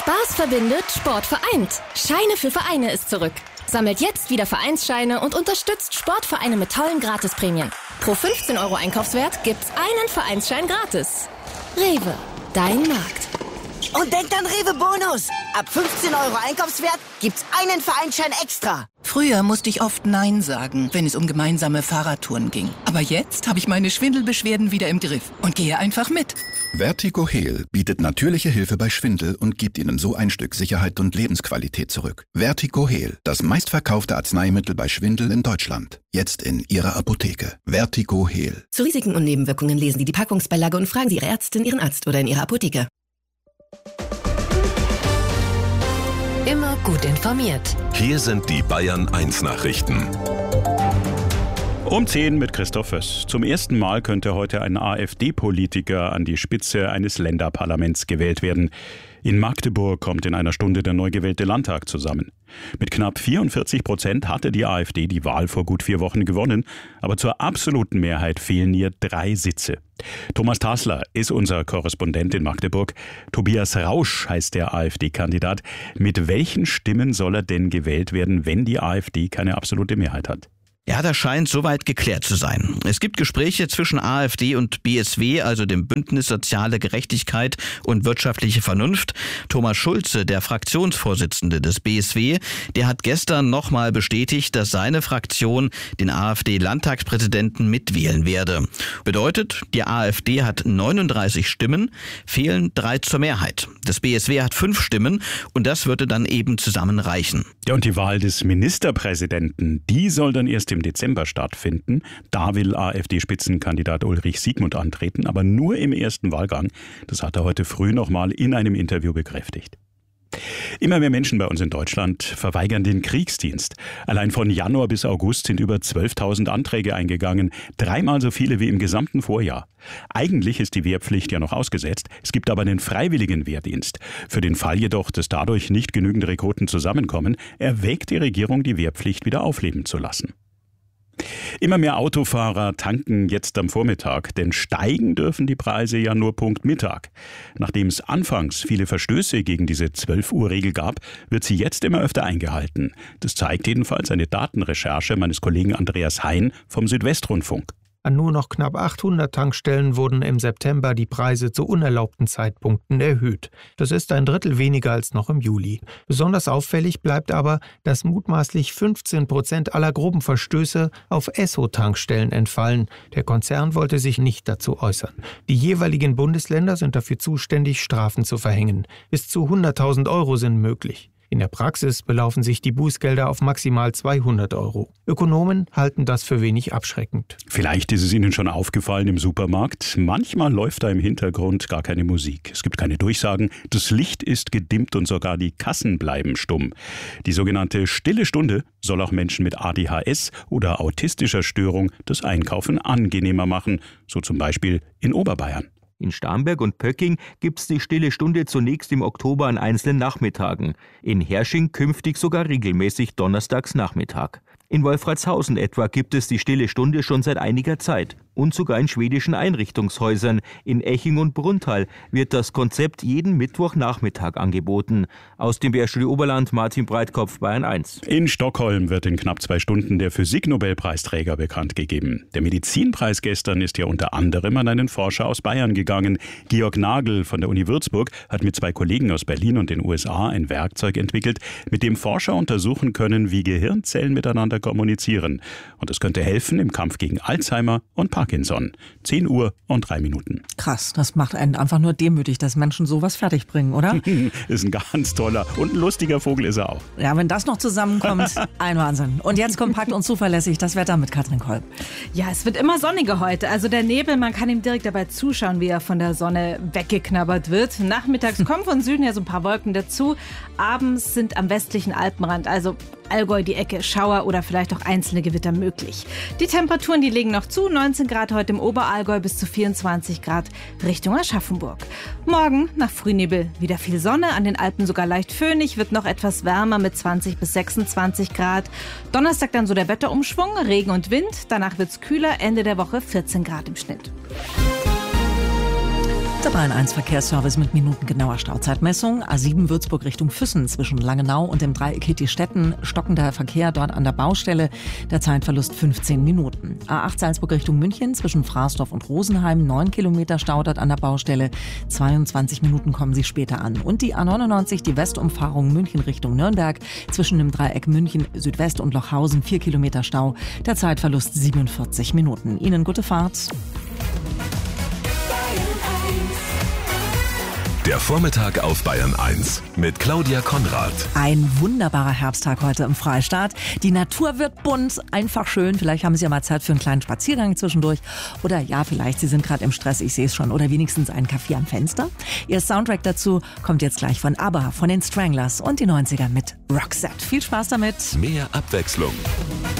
Spaß verbindet, Sport vereint. Scheine für Vereine ist zurück. Sammelt jetzt wieder Vereinsscheine und unterstützt Sportvereine mit tollen Gratisprämien. Pro 15 € Einkaufswert gibt's einen Vereinsschein gratis. Rewe, dein Markt. Und denkt an Rewe Bonus. Ab 15 € Einkaufswert gibt's einen Vereinsschein extra. Früher musste ich oft Nein sagen, wenn es um gemeinsame Fahrradtouren ging. Aber jetzt habe ich meine Schwindelbeschwerden wieder im Griff und gehe einfach mit. Vertigo Heal bietet natürliche Hilfe bei Schwindel und gibt Ihnen so ein Stück Sicherheit und Lebensqualität zurück. Vertigo Heal, das meistverkaufte Arzneimittel bei Schwindel in Deutschland. Jetzt in Ihrer Apotheke. Vertigo Heal. Zu Risiken und Nebenwirkungen lesen Sie die Packungsbeilage und fragen Sie Ihre Ärztin, Ihren Arzt oder in Ihrer Apotheke. Immer gut informiert. Hier sind die Bayern 1 Nachrichten. Um 10 mit Christoph Föss. Zum ersten Mal könnte heute ein AfD-Politiker an die Spitze eines Länderparlaments gewählt werden. In Magdeburg kommt in einer Stunde der neu gewählte Landtag zusammen. Mit knapp 44% hatte die AfD die Wahl vor gut 4 Wochen gewonnen, aber zur absoluten Mehrheit fehlen ihr 3 Sitze. Thomas Tasler ist unser Korrespondent in Magdeburg. Tobias Rausch heißt der AfD-Kandidat. Mit welchen Stimmen soll er denn gewählt werden, wenn die AfD keine absolute Mehrheit hat? Ja, das scheint soweit geklärt zu sein. Es gibt Gespräche zwischen AfD und BSW, also dem Bündnis Soziale Gerechtigkeit und wirtschaftliche Vernunft. Thomas Schulze, der Fraktionsvorsitzende des BSW, der hat gestern nochmal bestätigt, dass seine Fraktion den AfD-Landtagspräsidenten mitwählen werde. Bedeutet, die AfD hat 39 Stimmen, fehlen 3 zur Mehrheit. Das BSW hat 5 Stimmen und das würde dann eben zusammen reichen. Ja, und die Wahl des Ministerpräsidenten, die soll dann erst im Dezember stattfinden. Da will AfD-Spitzenkandidat Ulrich Siegmund antreten, aber nur im ersten Wahlgang. Das hat er heute früh nochmal in einem Interview bekräftigt. Immer mehr Menschen bei uns in Deutschland verweigern den Kriegsdienst. Allein von Januar bis August sind über 12.000 Anträge eingegangen, 3-mal so viele wie im gesamten Vorjahr. Eigentlich ist die Wehrpflicht ja noch ausgesetzt, es gibt aber einen freiwilligen Wehrdienst. Für den Fall jedoch, dass dadurch nicht genügend Rekruten zusammenkommen, erwägt die Regierung, die Wehrpflicht wieder aufleben zu lassen. Immer mehr Autofahrer tanken jetzt am Vormittag, denn steigen dürfen die Preise ja nur Punkt Mittag. Nachdem es anfangs viele Verstöße gegen diese 12-Uhr-Regel gab, wird sie jetzt immer öfter eingehalten. Das zeigt jedenfalls eine Datenrecherche meines Kollegen Andreas Hein vom Südwestrundfunk. An nur noch knapp 800 Tankstellen wurden im September die Preise zu unerlaubten Zeitpunkten erhöht. Das ist 1/3 weniger als noch im Juli. Besonders auffällig bleibt aber, dass mutmaßlich 15% aller groben Verstöße auf Esso-Tankstellen entfallen. Der Konzern wollte sich nicht dazu äußern. Die jeweiligen Bundesländer sind dafür zuständig, Strafen zu verhängen. Bis zu 100.000 € sind möglich. In der Praxis belaufen sich die Bußgelder auf maximal 200 €. Ökonomen halten das für wenig abschreckend. Vielleicht ist es Ihnen schon aufgefallen im Supermarkt. Manchmal läuft da im Hintergrund gar keine Musik. Es gibt keine Durchsagen, das Licht ist gedimmt und sogar die Kassen bleiben stumm. Die sogenannte stille Stunde soll auch Menschen mit ADHS oder autistischer Störung das Einkaufen angenehmer machen, so zum Beispiel in Oberbayern. In Starnberg und Pöcking gibt's die Stille Stunde zunächst im Oktober an einzelnen Nachmittagen. In Hersching künftig sogar regelmäßig donnerstags Nachmittag. In Wolfratshausen etwa gibt es die Stille Stunde schon seit einiger Zeit. Und sogar in schwedischen Einrichtungshäusern. In Eching und Brunthal wird das Konzept jeden Mittwochnachmittag angeboten. Aus dem BR-Studio Oberland, Martin Breitkopf, Bayern 1. In Stockholm wird in knapp 2 Stunden der Physik-Nobelpreisträger bekannt gegeben. Der Medizinpreis gestern ist ja unter anderem an einen Forscher aus Bayern gegangen. Georg Nagel von der Uni Würzburg hat mit 2 Kollegen aus Berlin und den USA ein Werkzeug entwickelt, mit dem Forscher untersuchen können, wie Gehirnzellen miteinander kommunizieren. Und es könnte helfen im Kampf gegen Alzheimer und Parkinson. 10 Uhr und 3 Minuten. Krass, das macht einen einfach nur demütig, dass Menschen sowas fertigbringen, oder? Ist ein ganz toller und ein lustiger Vogel ist er auch. Ja, wenn das noch zusammenkommt, ein Wahnsinn. Und jetzt kompakt und zuverlässig das Wetter mit Katrin Kolb. Ja, es wird immer sonniger heute. Also der Nebel, man kann ihm direkt dabei zuschauen, wie er von der Sonne weggeknabbert wird. Nachmittags kommen von Süden ja so ein paar Wolken dazu. Abends sind am westlichen Alpenrand, also Allgäu die Ecke, Schauer oder vielleicht auch einzelne Gewitter möglich. Die Temperaturen, die legen noch zu, 19 Grad heute im Oberallgäu bis zu 24 Grad Richtung Aschaffenburg. Morgen nach Frühnebel wieder viel Sonne, an den Alpen sogar leicht föhnig, wird noch etwas wärmer mit 20 bis 26 Grad. Donnerstag dann so der Wetterumschwung, Regen und Wind, danach wird's kühler, Ende der Woche 14 Grad im Schnitt. Der Bayern 1 Verkehrsservice mit minutengenauer Stauzeitmessung. A7 Würzburg Richtung Füssen zwischen Langenau und dem Dreieck Hitti-Stetten. Stockender Verkehr dort an der Baustelle. Der Zeitverlust 15 Minuten. A8 Salzburg Richtung München zwischen Fraßdorf und Rosenheim. 9 Kilometer Stau dort an der Baustelle. 22 Minuten kommen Sie später an. Und die A99, die Westumfahrung München Richtung Nürnberg. Zwischen dem Dreieck München Südwest und Lochhausen 4 Kilometer Stau. Der Zeitverlust 47 Minuten. Ihnen gute Fahrt. Der Vormittag auf Bayern 1 mit Claudia Konrad. Ein wunderbarer Herbsttag heute im Freistaat. Die Natur wird bunt, einfach schön. Vielleicht haben Sie ja mal Zeit für einen kleinen Spaziergang zwischendurch. Oder ja, vielleicht Sie sind gerade im Stress, ich sehe es schon. Oder wenigstens einen Kaffee am Fenster. Ihr Soundtrack dazu kommt jetzt gleich von ABBA, von den Stranglers und die 90er mit Roxette. Viel Spaß damit. Mehr Abwechslung.